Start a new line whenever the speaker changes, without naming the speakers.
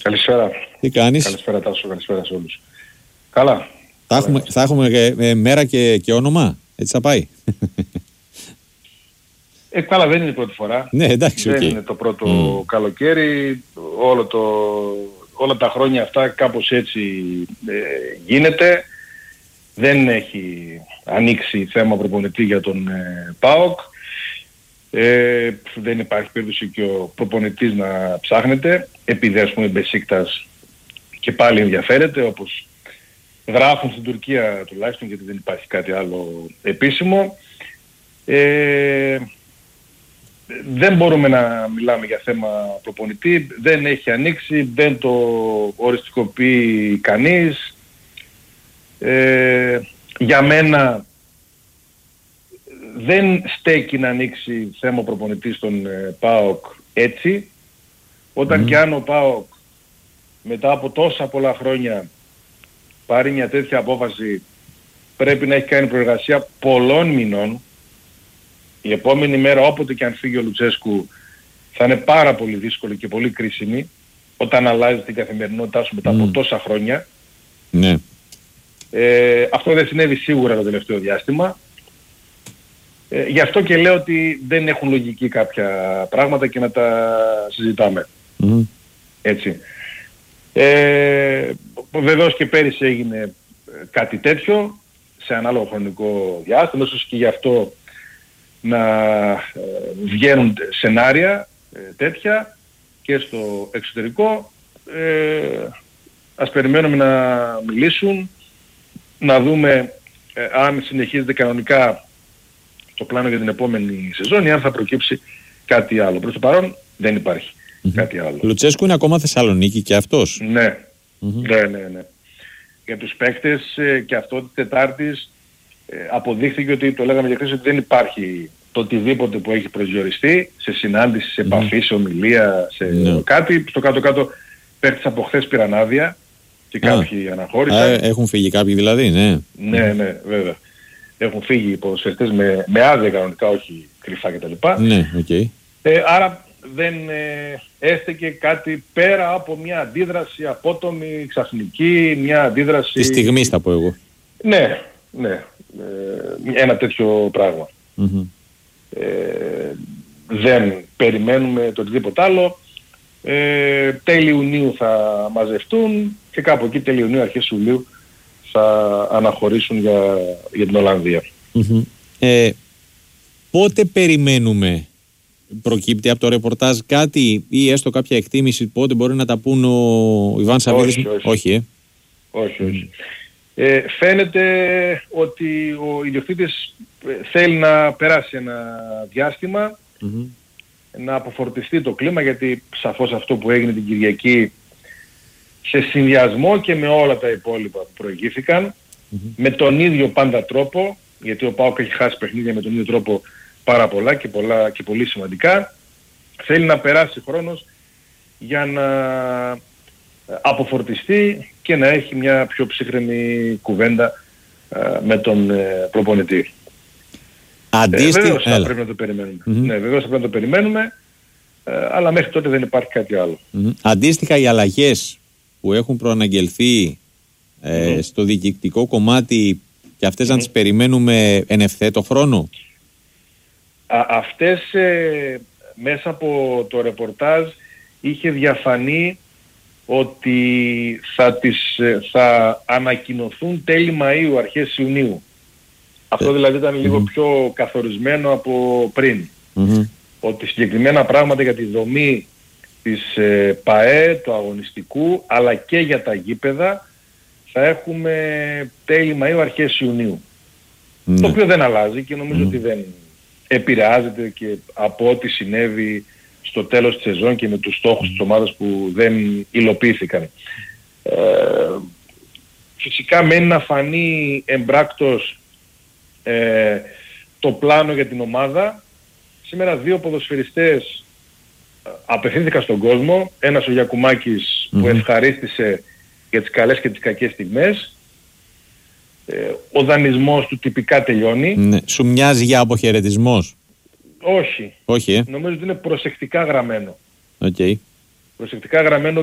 Καλησπέρα.
Τι κάνεις?
Καλησπέρα Τάσο, καλησπέρα σε όλους. Καλά.
Θα έχουμε μέρα και όνομα, έτσι θα πάει.
Καλά, δεν είναι η πρώτη φορά.
Ναι, εντάξει,
δεν είναι το πρώτο καλοκαίρι. Όλα τα χρόνια αυτά κάπως έτσι γίνεται. Δεν έχει ανοίξει θέμα προπονητή για τον ΠΑΟΚ. Δεν υπάρχει περίπτωση και ο προπονητής να ψάχνεται, επειδή ας πούμε Μπεσίκτας και πάλι ενδιαφέρεται, όπως γράφουν στην Τουρκία τουλάχιστον, γιατί δεν υπάρχει κάτι άλλο επίσημο. Δεν μπορούμε να μιλάμε για θέμα προπονητή, δεν έχει ανοίξει, δεν το οριστικοποιεί κανείς. Για μένα δεν στέκει να ανοίξει θέμα προπονητή στον ΠΑΟΚ έτσι, όταν και αν ο ΠΑΟΚ μετά από τόσα πολλά χρόνια πάρει μια τέτοια απόφαση, πρέπει να έχει κάνει προεργασία πολλών μηνών. Η επόμενη μέρα, όποτε και αν φύγει ο Λουτσέσκου, θα είναι πάρα πολύ δύσκολη και πολύ κρίσιμη, όταν αλλάζει την καθημερινότητά σου μετά από τόσα χρόνια.
Ναι.
Αυτό δεν συνέβη σίγουρα το τελευταίο διάστημα. Γι' αυτό και λέω ότι δεν έχουν λογική κάποια πράγματα και να τα συζητάμε. Έτσι. Βεβαίως και πέρυσι έγινε κάτι τέτοιο, σε ανάλογο χρονικό διάστημα, ίσως και γι' αυτό να βγαίνουν σενάρια τέτοια και στο εξωτερικό. Ας περιμένουμε να μιλήσουν, να δούμε αν συνεχίζεται κανονικά το πλάνο για την επόμενη σεζόν ή αν θα προκύψει κάτι άλλο. Προς το παρόν δεν υπάρχει κάτι άλλο.
Λουτσέσκου είναι ακόμα Θεσσαλονίκη και αυτός.
Ναι. Ναι. Για τους παίκτες και αυτό της Τετάρτης αποδείχθηκε ότι, το λέγαμε για χθες, ότι δεν υπάρχει το οτιδήποτε που έχει προσδιοριστεί σε συνάντηση, σε επαφή, σε ομιλία, σε κάτι. Στο κάτω-κάτω παίκτες από χθες πήραν άδεια και κάποιοι αναχώρησαν.
Έχουν φύγει κάποιοι δηλαδή, ναι.
Ναι, βέβαια. Έχουν φύγει οι ποδοσφαιριστές με άδεια κανονικά, όχι κρυφά κτλ.
Ναι,
άρα δεν έστεκε κάτι πέρα από μια αντίδραση απότομη, ξαφνική, μια αντίδραση...
Τη στιγμή θα πω εγώ.
Ναι. Ένα τέτοιο πράγμα. Δεν περιμένουμε το οτιδήποτε άλλο. Τέλη Ιουνίου θα μαζευτούν και κάπου εκεί τέλη Ιουνίου, αρχές Ιουλίου θα αναχωρήσουν για την Ολλανδία.
Πότε περιμένουμε, προκύπτει από το ρεπορτάζ κάτι ή έστω κάποια εκτίμηση, πότε μπορεί να τα πούν ο Ιβάν Σαββίδης? Όχι.
Φαίνεται ότι ο ιδιοκτήτης θέλει να περάσει ένα διάστημα, να αποφορτιστεί το κλίμα, γιατί σαφώς αυτό που έγινε την Κυριακή, σε συνδυασμό και με όλα τα υπόλοιπα που προηγήθηκαν, με τον ίδιο πάντα τρόπο, γιατί ο ΠΑΟΚ έχει χάσει παιχνίδια με τον ίδιο τρόπο πάρα πολλά και πολύ σημαντικά, θέλει να περάσει χρόνος για να αποφορτιστεί και να έχει μια πιο ψύχρεμη κουβέντα με τον προπονητή. Βεβαίως θα πρέπει να το περιμένουμε. Ναι, βεβαίως θα πρέπει να το περιμένουμε, αλλά μέχρι τότε δεν υπάρχει κάτι άλλο.
Αντίστοιχα, οι αλλαγές που έχουν προαναγγελθεί στο διοικητικό κομμάτι, και αυτές να τις περιμένουμε εν ευθέτω χρόνο?
Αυτές μέσα από το ρεπορτάζ είχε διαφανεί ότι θα ανακοινωθούν τέλη Μαΐου, αρχές Ιουνίου. Αυτό δηλαδή ήταν λίγο πιο καθορισμένο από πριν. Ότι συγκεκριμένα πράγματα για τη δομή της ΠΑΕ, του αγωνιστικού, αλλά και για τα γήπεδα, θα έχουμε τέλη Μαΐου, αρχές Ιουνίου. Το οποίο δεν αλλάζει και νομίζω ότι δεν επηρεάζεται και από ό,τι συνέβη στο τέλος της σεζόν και με τους στόχους της ομάδας που δεν υλοποιήθηκαν. Φυσικά μένει να φανεί εμπράκτος το πλάνο για την ομάδα. Σήμερα δύο ποδοσφαιριστές απευθύνθηκαν στον κόσμο. Ένας ο Γιακουμάκης που ευχαρίστησε για τις καλές και τις κακές στιγμές. Ο δανεισμός του τυπικά τελειώνει.
Ναι. Σου μοιάζει για αποχαιρετισμός?
Όχι.
Όχι,
Νομίζω ότι είναι προσεκτικά γραμμένο.
Okay.
Προσεκτικά γραμμένο